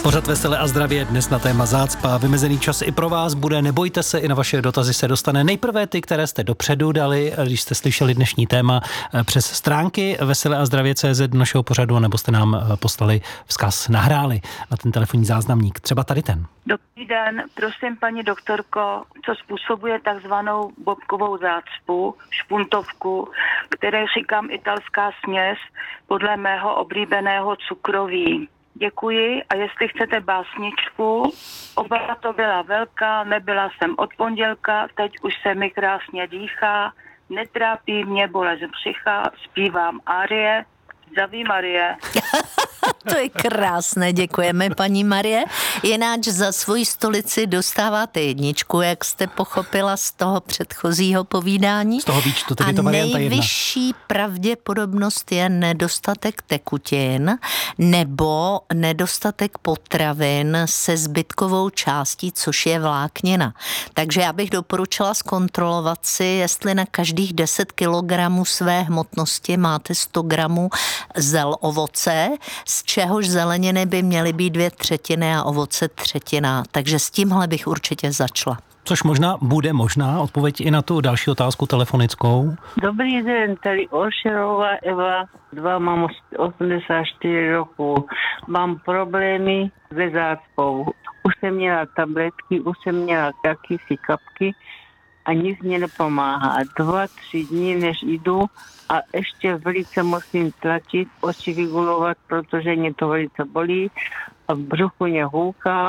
Pořad Veselé a zdravě dnes na téma zácpa. Vymezený čas i pro vás bude, nebojte se, i na vaše dotazy se dostane. Nejprve ty, které jste dopředu dali, když jste slyšeli dnešní téma přes stránky veseleazdravě.cz do našeho pořadu, nebo jste nám poslali vzkaz, nahráli na ten telefonní záznamník. Třeba tady ten. Dobrý den, prosím paní doktorko, co způsobuje takzvanou bobkovou zácpu, špuntovku, které říkám italská směs, podle mého oblíbeného cukroví. Děkuji a jestli chcete básničku, oba to byla velká, nebyla jsem od pondělka, teď už se mi krásně dýchá, netrápí mě bolest břicha, zpívám árie, zdraví Marie. To je krásné, děkujeme paní Marie. Jináč za svoji stolici dostáváte jedničku, jak jste pochopila z toho předchozího povídání. Z toho výčtu, tedy to varianta 1. Nejvyšší pravděpodobnost je nedostatek tekutin nebo nedostatek potravin se zbytkovou částí, což je vláknina. Takže já bych doporučila zkontrolovat si, jestli na každých 10 kilogramů své hmotnosti máte 100 gramů ovoce, z čehož zeleniny by měly být 2/3 a ovoce 1/3. Takže s tímhle bych určitě začala. Což možná bude možná odpověď i na tu další otázku telefonickou. Dobrý den, tady Oršerová Eva, mám 84 roků. Mám problémy se zácpou. Už jsem měla tabletky, už jsem měla jakýsi kapky a nic mě nepomáhá. 2-3 dní, než jdu, a ještě velice musím tlačit, oči vygulovat, protože mě to velice bolí a v bruchu mě houká.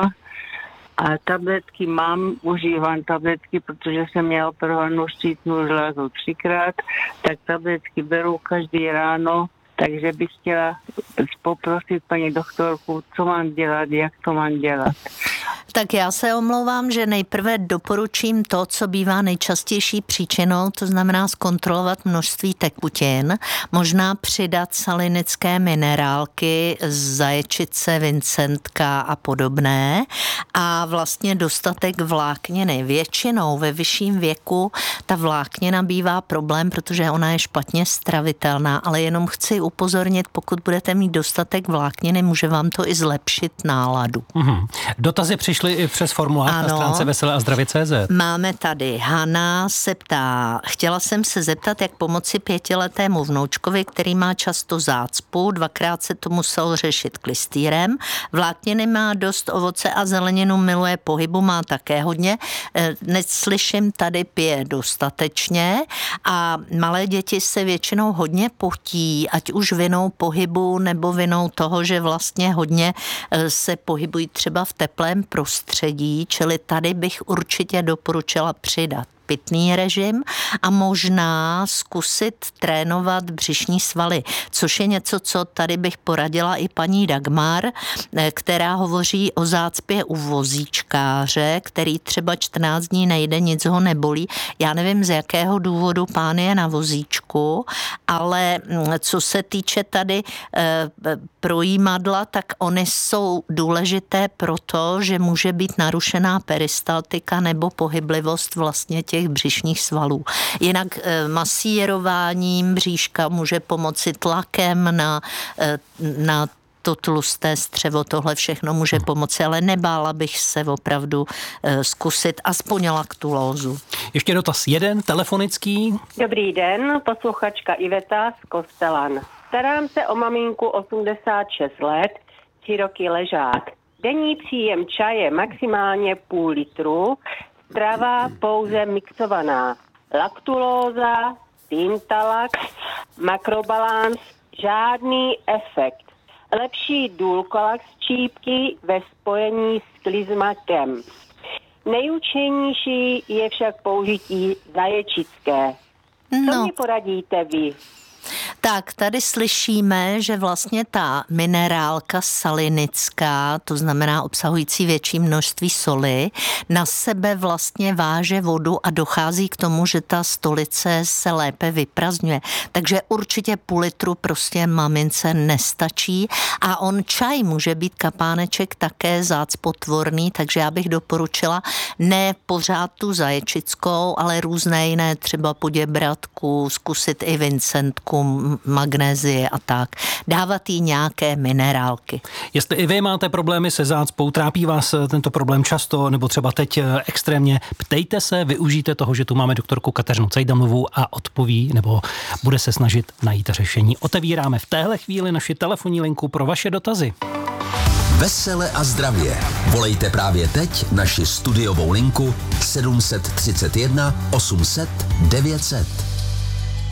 A tabletky užívám tabletky, protože jsem měla operovanou štítnou žlázu 3krát, tak tabletky beru každý ráno, takže bych chtěla poprosit paní doktorku, co mám dělat, jak to mám dělat. Tak já se omlouvám, že nejprve doporučím to, co bývá nejčastější příčinou, to znamená zkontrolovat množství tekutin, možná přidat salinické minerálky, zaječice, vincentka a podobné a vlastně dostatek vlákniny. Většinou ve vyšším věku ta vláknina bývá problém, protože ona je špatně stravitelná, ale jenom chci upozornit, pokud budete mít dostatek vlákniny, může vám to i zlepšit náladu. Dotazy přišly i přes formulář na stránce veseleazdravě.cz. Máme tady. Hana se ptá, chtěla jsem se zeptat, jak pomoci 5letému vnoučkovi, který má často zácpu, 2krát se to musel řešit klystýrem. Vlákniny má dost, ovoce a zeleninu miluje, pohybu má také hodně. Neslyším, tady pije dostatečně a malé děti se většinou hodně potí, ať už vinou pohybu nebo vinou toho, že vlastně hodně se pohybují třeba v teplém prostředí, čili tady bych určitě doporučila přidat pitný režim a možná zkusit trénovat břišní svaly, což je něco, co tady bych poradila i paní Dagmar, která hovoří o zácpě u vozíčkáře, který třeba 14 dní nejde, nic ho nebolí. Já nevím, z jakého důvodu pán je na vozíčku, ale co se týče tady projímadla, tak ony jsou důležité proto, že může být narušená peristaltika nebo pohyblivost vlastně těch břišních svalů. Jinak masírováním bříška může pomoci tlakem na to tlusté střevo, tohle všechno může pomoci, ale nebála bych se opravdu zkusit aspoň laktulózu. Ještě dotaz jeden, telefonický. Dobrý den, posluchačka Iveta z Kostelan. Starám se o maminku 86 let, 3 roky ležák. Denní příjem čaje maximálně půl litru, strava pouze mixovaná. Laktulóza, Tintalax, makrobalans, žádný efekt. Lepší Dulcolax čípky ve spojení s klizmakem. Nejúčinnější je však použití zaječické. Co mi poradíte vy? Tak, tady slyšíme, že vlastně ta minerálka salinická, to znamená obsahující větší množství soli, na sebe vlastně váže vodu a dochází k tomu, že ta stolice se lépe vyprazdňuje. Takže určitě půl litru prostě mamince nestačí a on čaj může být kapáneček také zácpotvorný, takže já bych doporučila ne pořád tu zaječickou, ale různé jiné, třeba poděbratku, zkusit i vincentku, magnézie a tak. Dávat jí nějaké minerálky. Jestli i vy máte problémy se zácpou, trápí vás tento problém často, nebo třeba teď extrémně, ptejte se, využijte toho, že tu máme doktorku Kateřinu Cejdamovou a odpoví, nebo bude se snažit najít řešení. Otevíráme v téhle chvíli naši telefonní linku pro vaše dotazy. Vesele a zdravě. Volejte právě teď naši studiovou linku 731 800 900.